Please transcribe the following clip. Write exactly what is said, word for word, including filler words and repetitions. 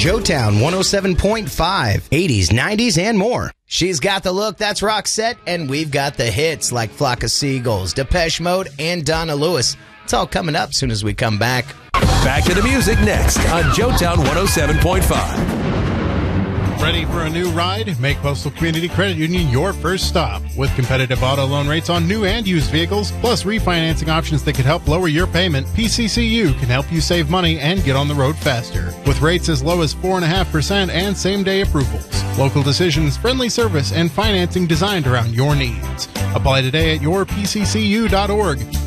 Joetown one oh seven point five, eighties, nineties, and more. She's got the look, that's Roxette, and we've got the hits like Flock of Seagulls, Depeche Mode, and Donna Lewis. It's all coming up soon as we come back. Back to the music next on Joetown one oh seven point five. Ready for a new ride? Make Postal Community Credit Union your first stop. With competitive auto loan rates on new and used vehicles, plus refinancing options that could help lower your payment, P C C U can help you save money and get on the road faster. With rates as low as four point five percent and same-day approvals. Local decisions, friendly service, and financing designed around your needs. Apply today at your P C C U dot org.